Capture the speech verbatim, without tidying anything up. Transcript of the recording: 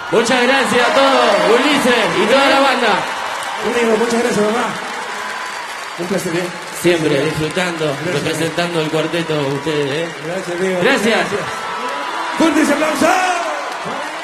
Muchas gracias a todos, Ulises y toda la banda. Amigo, muchas gracias, mamá. Un placer, ¿eh? Siempre disfrutando, gracias, representando el cuarteto ustedes, ¿eh? Gracias, amigo. Gracias. Gracias. ¡Fuerte ese aplauso!